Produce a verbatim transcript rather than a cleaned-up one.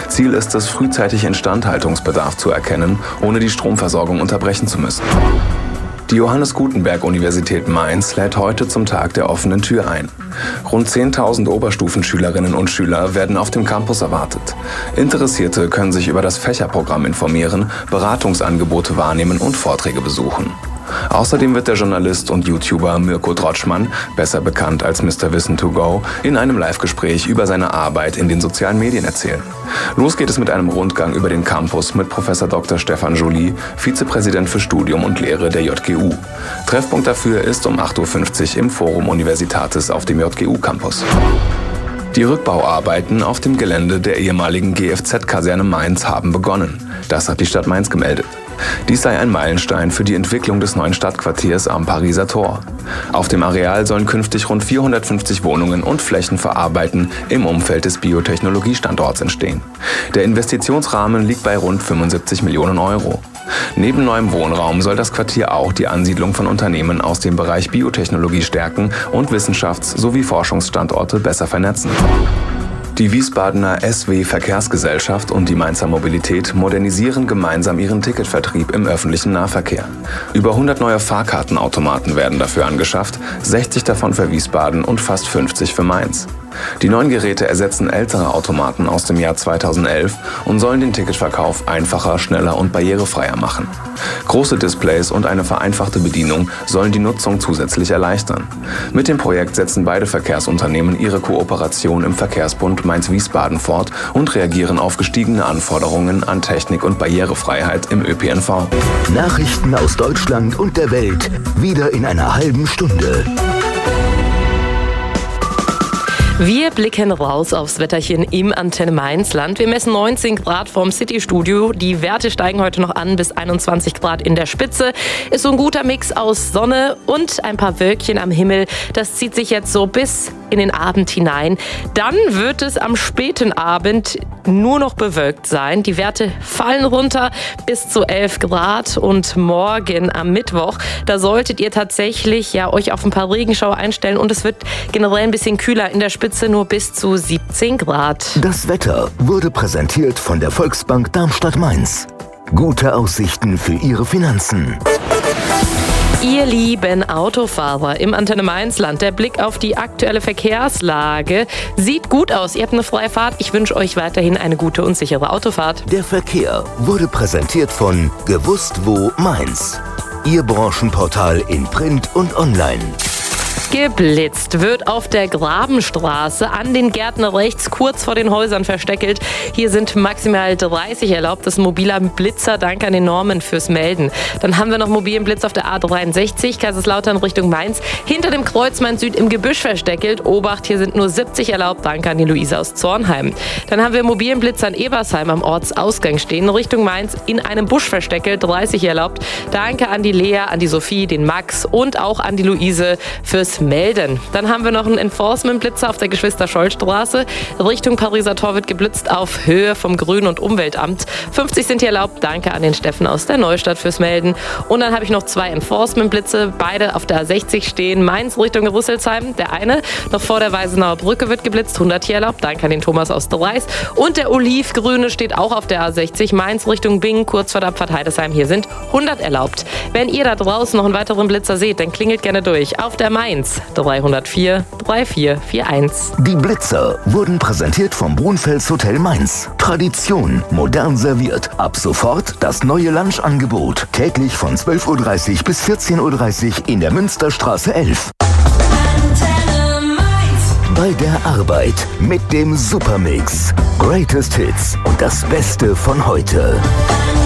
Ziel ist es, frühzeitig Instandhaltungsbedarf zu erkennen, ohne die Stromversorgung unterbrechen zu müssen. Die Johannes Gutenberg-Universität Mainz lädt heute zum Tag der offenen Tür ein. Rund zehntausend Oberstufenschülerinnen und Schüler werden auf dem Campus erwartet. Interessierte können sich über das Fächerprogramm informieren, Beratungsangebote wahrnehmen und Vorträge besuchen. Außerdem wird der Journalist und YouTuber Mirko Drotschmann, besser bekannt als Mister Wissen to go, in einem Live-Gespräch über seine Arbeit in den sozialen Medien erzählen. Los geht es mit einem Rundgang über den Campus mit Professor Doktor Stefan Joly, Vizepräsident für Studium und Lehre der J G U. Treffpunkt dafür ist um acht Uhr fünfzig im Forum Universitatis auf dem J G U-Campus. Die Rückbauarbeiten auf dem Gelände der ehemaligen G F Z-Kaserne Mainz haben begonnen. Das hat die Stadt Mainz gemeldet. Dies sei ein Meilenstein für die Entwicklung des neuen Stadtquartiers am Pariser Tor. Auf dem Areal sollen künftig rund vierhundertfünfzig Wohnungen und Flächen für Arbeiten im Umfeld des Biotechnologiestandorts entstehen. Der Investitionsrahmen liegt bei rund fünfundsiebzig Millionen Euro. Neben neuem Wohnraum soll das Quartier auch die Ansiedlung von Unternehmen aus dem Bereich Biotechnologie stärken und Wissenschafts- sowie Forschungsstandorte besser vernetzen. Die Wiesbadener S W Verkehrsgesellschaft und die Mainzer Mobilität modernisieren gemeinsam ihren Ticketvertrieb im öffentlichen Nahverkehr. Über hundert neue Fahrkartenautomaten werden dafür angeschafft, sechzig davon für Wiesbaden und fast fünfzig für Mainz. Die neuen Geräte ersetzen ältere Automaten aus dem Jahr zweitausendelf und sollen den Ticketverkauf einfacher, schneller und barrierefreier machen. Große Displays und eine vereinfachte Bedienung sollen die Nutzung zusätzlich erleichtern. Mit dem Projekt setzen beide Verkehrsunternehmen ihre Kooperation im Verkehrsbund Mainz-Wiesbaden fort und reagieren auf gestiegene Anforderungen an Technik und Barrierefreiheit im Ö P N V. Nachrichten aus Deutschland und der Welt, wieder in einer halben Stunde. Wir blicken raus aufs Wetterchen im Antenne Mainz-Land. Wir messen neunzehn Grad vom City-Studio. Die Werte steigen heute noch an bis einundzwanzig Grad in der Spitze. Ist so ein guter Mix aus Sonne und ein paar Wölkchen am Himmel. Das zieht sich jetzt so bis in den Abend hinein. Dann wird es am späten Abend nur noch bewölkt sein. Die Werte fallen runter bis zu elf Grad und morgen am Mittwoch, da solltet ihr tatsächlich ja euch auf ein paar Regenschauer einstellen und es wird generell ein bisschen kühler, in der Spitze nur bis zu siebzehn Grad. Das Wetter wurde präsentiert von der Volksbank Darmstadt-Mainz. Gute Aussichten für Ihre Finanzen. Ihr lieben Autofahrer im Antenne Mainz-Land, der Blick auf die aktuelle Verkehrslage sieht gut aus. Ihr habt eine freie Fahrt. Ich wünsche euch weiterhin eine gute und sichere Autofahrt. Der Verkehr wurde präsentiert von Gewusst wo Mainz. Ihr Branchenportal in Print und Online. Geblitzt wird auf der Grabenstraße an den Gärten rechts kurz vor den Häusern versteckelt. Hier sind maximal dreißig erlaubt. Das ist ein mobiler Blitzer. Danke an den Normen fürs Melden. Dann haben wir noch mobilen Blitz auf der A dreiundsechzig, Kaiserslautern Richtung Mainz. Hinter dem Kreuz Mainz Süd im Gebüsch versteckelt. Obacht, hier sind nur siebzig erlaubt. Danke an die Luise aus Zornheim. Dann haben wir mobilen Blitz an Ebersheim am Ortsausgang stehen. Richtung Mainz in einem Busch versteckelt. dreißig erlaubt. Danke an die Lea, an die Sophie, den Max und auch an die Luise fürs Melden. Dann haben wir noch einen Enforcement-Blitzer auf der Geschwister-Scholl-Straße. Richtung Pariser Tor wird geblitzt auf Höhe vom Grün- und Umweltamt. fünfzig sind hier erlaubt. Danke an den Steffen aus der Neustadt fürs Melden. Und dann habe ich noch zwei Enforcement-Blitze. Beide auf der A sechzig stehen. Mainz Richtung Rüsselsheim. Der eine noch vor der Weisenauer Brücke wird geblitzt. hundert hier erlaubt. Danke an den Thomas aus Dreis. Und der Olivgrüne steht auch auf der A sechzig. Mainz Richtung Bingen, kurz vor der Abfahrt Heidesheim. Hier sind hundert erlaubt. Wenn ihr da draußen noch einen weiteren Blitzer seht, dann klingelt gerne durch. Auf der Mainz dreihundertvier vierunddreißig einundvierzig. Die Blitzer wurden präsentiert vom Brunfels Hotel Mainz. Tradition, modern serviert. Ab sofort das neue Lunchangebot. Täglich von zwölf Uhr dreißig bis vierzehn Uhr dreißig in der Münsterstraße elf. Bei der Arbeit mit dem Supermix. Greatest Hits und das Beste von heute.